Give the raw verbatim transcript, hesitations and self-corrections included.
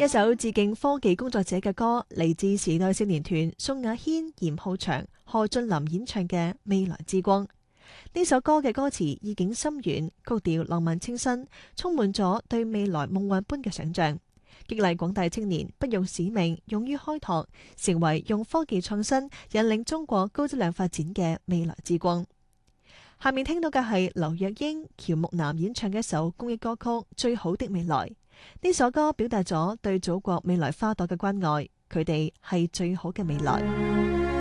一首致敬科技工作者嘅歌，嚟自時代少年團宋亞軒、嚴浩翔、何俊霖演唱嘅《未來之光》。呢首歌嘅歌詞意境深遠，曲調浪漫清新，充滿咗對未來夢幻般嘅想象，激勵廣大青年不辱使命，勇於開拓，成為用科技創新引領中國高質量發展嘅未來之光。下面聽到嘅係劉若英、喬木南演唱嘅一首公益歌曲《最好的未來》。呢首歌表達咗對祖國未來花朵嘅關愛，佢哋係最好嘅未來。